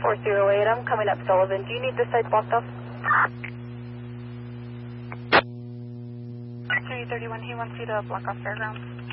408, I'm coming up Sullivan. Do you need this site blocked off? 331, he wants you to block off Fairgrounds.